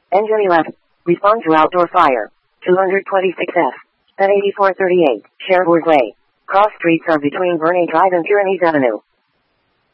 Engine 11. Respond to outdoor fire. 226F. At 8438, Cherbourg Way. Cross streets are between Verney Drive and Pyrenees Avenue.